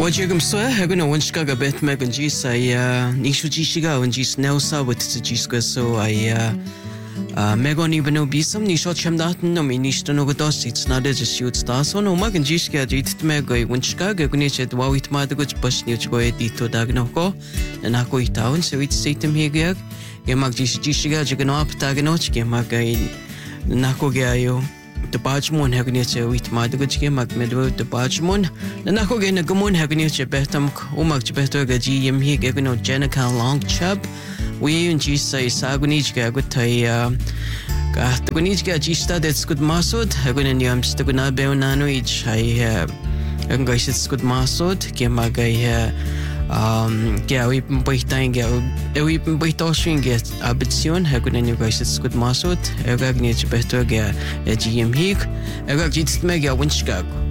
Wajegum soe haguna wanshkaga bet megan jis I nishu jishiga and jis nelsa with the jiska so I megon even obisum nisho chemdaten no mi nishto no godos it's not as shoot stars on magan jiska jit mego wanshkaga gunichet wawit madaguch bashniuch go edito dagnoko and ako itaun so it's sitem higag gemag jishiga jigano aptaganoch gemag nako gayo the Bajmon Hagnice with Madaguchi Macmedo, the Bajmon, the Nakogan Gamon Hagnice Betam, Umach Betoga GM Higano Jenica Long Chub, we and G say Sagunichga Gutai Gatunichga Gista that's good masud, Hagunanium Staguna Beonano each I Angashits good masud, Gemaga we baitain we baitoshin get abitsion hagunen you guys it's good masud egag nich better ga GM hig egag jits mega winchgag